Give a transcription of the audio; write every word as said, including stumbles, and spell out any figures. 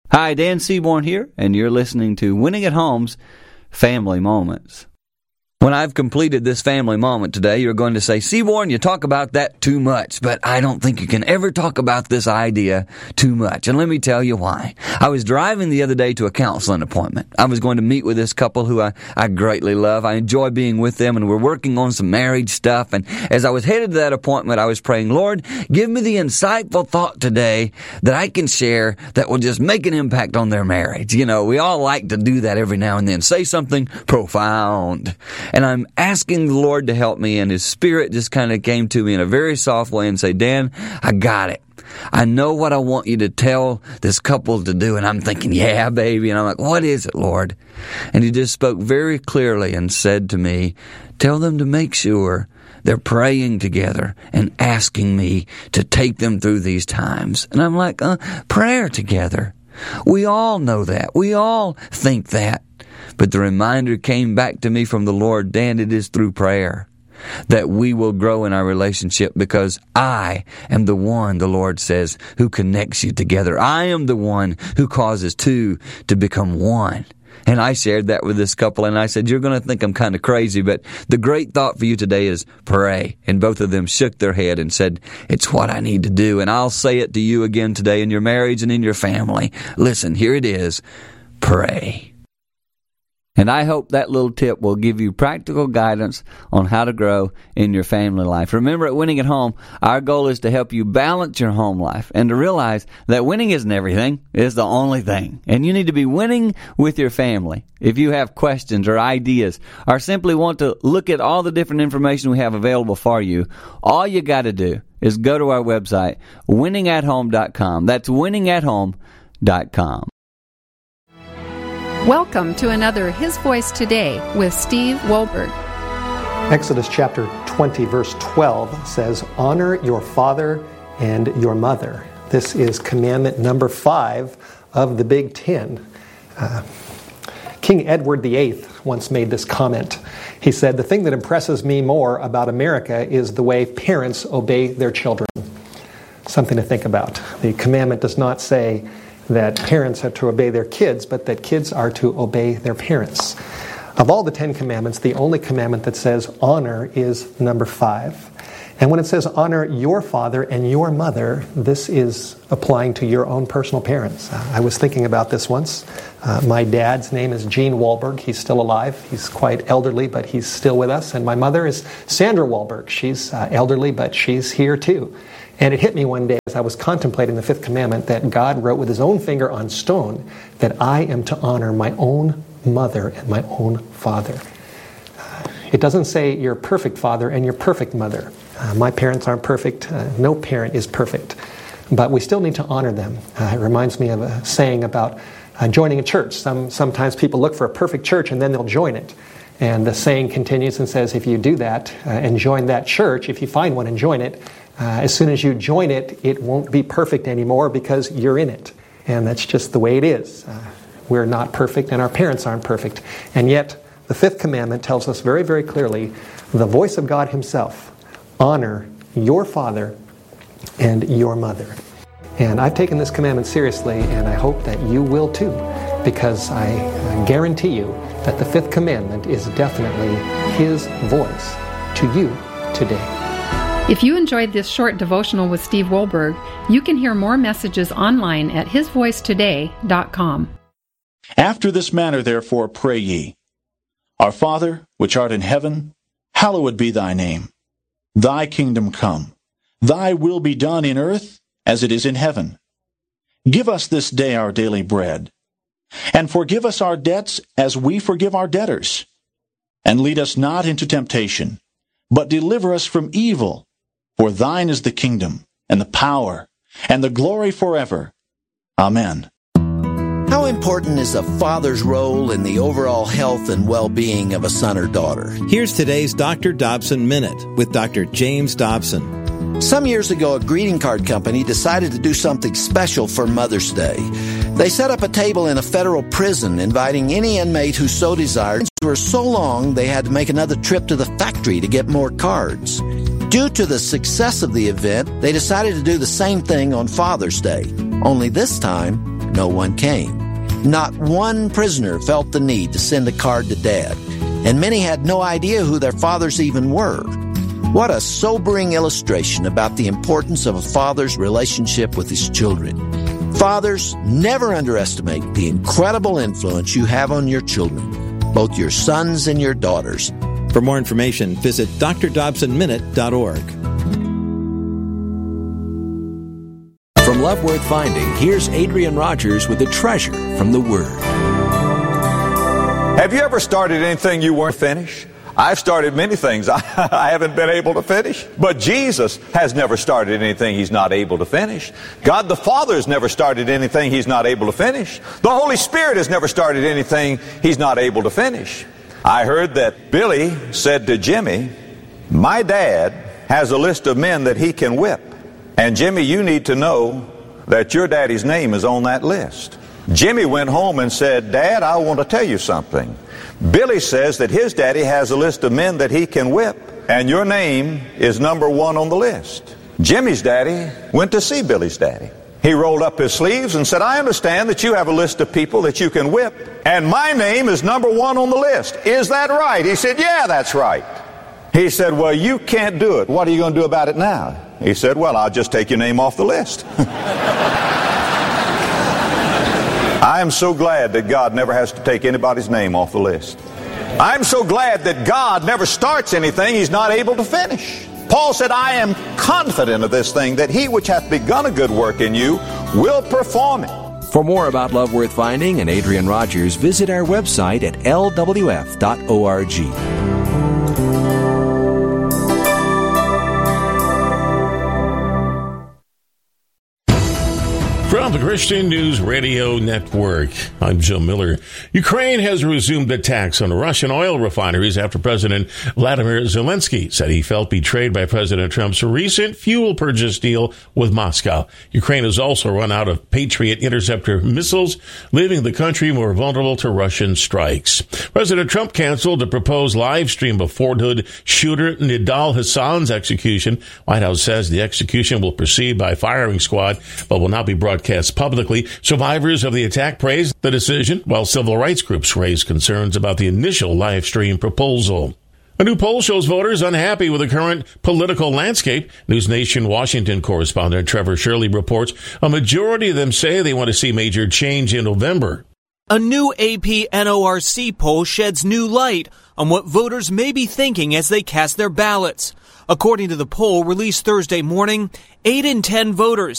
Hi, Dan Seaborn here, and you're listening to Winning at Home's Family Moments. When I've completed this family moment today, you're going to say, Seaborn, you talk about that too much, but I don't think you can ever talk about this idea too much. And let me tell you why. I was driving the other day to a counseling appointment. I was going to meet with this couple who I, I greatly love. I enjoy being with them, and we're working on some marriage stuff. And as I was headed to that appointment, I was praying, Lord, give me the insightful thought today that I can share that will just make an impact on their marriage. You know, we all like to do that every now and then. Say something profound. And I'm asking the Lord to help me, and His Spirit just kind of came to me in a very soft way and said, Dan, I got it. I know what I want you to tell this couple to do. And I'm thinking, yeah, baby. And I'm like, what is it, Lord? And He just spoke very clearly and said to me, tell them to make sure they're praying together and asking me to take them through these times. And I'm like, uh, prayer together. We all know that. We all think that. But the reminder came back to me from the Lord, Dan, it is through prayer that we will grow in our relationship, because I am the one, the Lord says, who connects you together. I am the one who causes two to become one. And I shared that with this couple, and I said, you're going to think I'm kind of crazy, but the great thought for you today is pray. And both of them shook their head and said, it's what I need to do. And I'll say it to you again today in your marriage and in your family. Listen, here it is. Pray. And I hope that little tip will give you practical guidance on how to grow in your family life. Remember, at Winning at Home, our goal is to help you balance your home life and to realize that winning isn't everything. It's the only thing. And you need to be winning with your family. If you have questions or ideas or simply want to look at all the different information we have available for you, all you got to do is go to our website, winning at home dot com. That's winning at home dot com. Welcome to another His Voice Today with Steve Wohlberg. Exodus chapter twenty, verse twelve says, honor your father and your mother. This is commandment number five of the Big Ten. Uh, King Edward the Eighth once made this comment. He said, the thing that impresses me more about America is the way parents obey their children. Something to think about. The commandment does not say that parents are to obey their kids, but that kids are to obey their parents. Of all the Ten Commandments, the only commandment that says honor is number five. And when it says honor your father and your mother, this is applying to your own personal parents. Uh, I was thinking about this once. Uh, my dad's name is Gene Wohlberg. He's still alive. He's quite elderly, but he's still with us. And my mother is Sandra Wohlberg. She's uh, elderly, but she's here too. And it hit me one day as I was contemplating the fifth commandment that God wrote with His own finger on stone that I am to honor my own mother and my own father. Uh, it doesn't say your perfect father and your perfect mother. Uh, my parents aren't perfect. Uh, no parent is perfect. But we still need to honor them. Uh, it reminds me of a saying about uh, joining a church. Some, sometimes people look for a perfect church and then they'll join it. And the saying continues and says, if you do that uh, and join that church, if you find one and join it, Uh, as soon as you join it, it won't be perfect anymore because you're in it. And that's just the way it is. Uh, we're not perfect and our parents aren't perfect. And yet, the fifth commandment tells us very, very clearly, the voice of God Himself, honor your father and your mother. And I've taken this commandment seriously, and I hope that you will too, because I uh, guarantee you that the fifth commandment is definitely His voice to you today. If you enjoyed this short devotional with Steve Wohlberg, you can hear more messages online at his voice today dot com. After this manner, therefore, pray ye, Our Father, which art in heaven, hallowed be thy name. Thy kingdom come. Thy will be done in earth as it is in heaven. Give us this day our daily bread. And forgive us our debts as we forgive our debtors. And lead us not into temptation, but deliver us from evil. For thine is the kingdom, and the power, and the glory forever. Amen. How important is a father's role in the overall health and well-being of a son or daughter? Here's today's Doctor Dobson Minute with Doctor James Dobson. Some years ago, a greeting card company decided to do something special for Mother's Day. They set up a table in a federal prison, inviting any inmate who so desired. They were so long, they had to make another trip to the factory to get more cards. Due to the success of the event, they decided to do the same thing on Father's Day. Only this time, no one came. Not one prisoner felt the need to send a card to Dad, and many had no idea who their fathers even were. What a sobering illustration about the importance of a father's relationship with his children. Fathers, never underestimate the incredible influence you have on your children, both your sons and your daughters. For more information, visit d r dobson minute dot org. From Love Worth Finding, here's Adrian Rogers with a treasure from the Word. Have you ever started anything you weren't finished? I've started many things I, I haven't been able to finish. But Jesus has never started anything He's not able to finish. God the Father has never started anything He's not able to finish. The Holy Spirit has never started anything He's not able to finish. I heard that Billy said to Jimmy, "My dad has a list of men that he can whip. And Jimmy, you need to know that your daddy's name is on that list." Jimmy went home and said, "Dad, I want to tell you something. Billy says that his daddy has a list of men that he can whip, and your name is number one on the list." Jimmy's daddy went to see Billy's daddy. He rolled up his sleeves and said, "I understand that you have a list of people that you can whip, and my name is number one on the list. Is that right?" He said, "Yeah, that's right." He said, "Well, you can't do it. What are you going to do about it now?" He said, "Well, I'll just take your name off the list." I am so glad that God never has to take anybody's name off the list. I'm so glad that God never starts anything He's not able to finish. Paul said, "I am confident of this thing, that He which hath begun a good work in you will perform it." For more about Love Worth Finding and Adrian Rogers, visit our website at l w f dot org. From the Christian News Radio Network, I'm Joe Miller. Ukraine has resumed attacks on Russian oil refineries after President Vladimir Zelensky said he felt betrayed by President Trump's recent fuel purchase deal with Moscow. Ukraine has also run out of Patriot interceptor missiles, leaving the country more vulnerable to Russian strikes. President Trump canceled the proposed live stream of Fort Hood shooter Nidal Hassan's execution. White House says the execution will proceed by firing squad, but will not be broadcast publicly. Survivors of the attack praised the decision, while civil rights groups raised concerns about the initial live stream proposal. A new poll shows voters unhappy with the current political landscape. News Nation Washington correspondent Trevor Shirley reports a majority of them say they want to see major change in November. A new A P N O R C poll sheds new light on what voters may be thinking as they cast their ballots. According to the poll released Thursday morning, eight in ten voters